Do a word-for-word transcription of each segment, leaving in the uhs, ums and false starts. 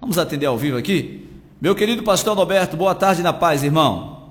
Vamos atender ao vivo aqui? Meu querido pastor Adalberto, boa tarde na paz, irmão.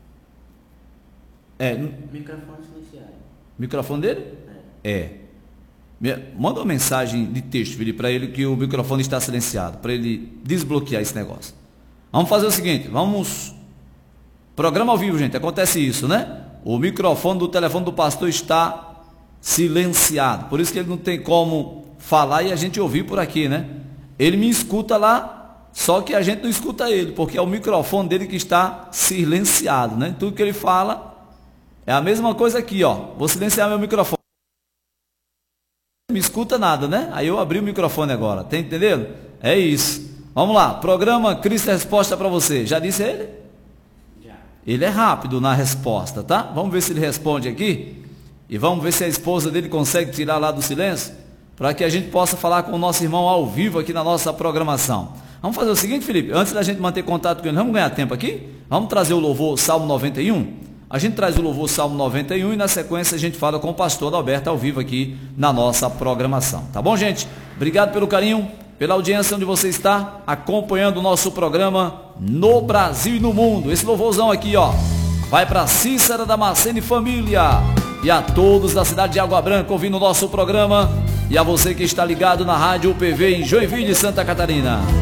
É, microfone silenciado. Microfone dele? É. é. Manda uma mensagem de texto, Felipe, para ele que o microfone está silenciado, para ele desbloquear esse negócio. Vamos fazer o seguinte, vamos... Programa ao vivo, gente, acontece isso, né? O microfone do telefone do pastor está silenciado, por isso que ele não tem como falar e a gente ouvir por aqui, né? Ele me escuta lá, só que a gente não escuta ele, porque é o microfone dele que está silenciado, né? Tudo que ele fala é a mesma coisa aqui, ó. Vou silenciar meu microfone. Não me escuta nada, né? Aí eu abri o microfone agora, tá entendendo? É isso. Vamos lá, programa Cristo Resposta para você. Já disse ele? Já. Ele é rápido na resposta, tá? Vamos ver se ele responde aqui. E vamos ver se a esposa dele consegue tirar lá do silêncio, para que a gente possa falar com o nosso irmão ao vivo aqui na nossa programação. Vamos fazer o seguinte, Felipe, antes da gente manter contato com ele, vamos ganhar tempo aqui? Vamos trazer o louvor Salmo noventa e um? A gente traz o louvor Salmo noventa e um e na sequência a gente fala com o pastor Adalberto ao vivo aqui na nossa programação. Tá bom, gente? Obrigado pelo carinho, pela audiência onde você está acompanhando o nosso programa no Brasil e no mundo. Esse louvorzão aqui, ó, vai para Cícera Damasceno e família. E a todos da cidade de Água Branca ouvindo o nosso programa. E a você que está ligado na rádio U P V em Joinville, Santa Catarina.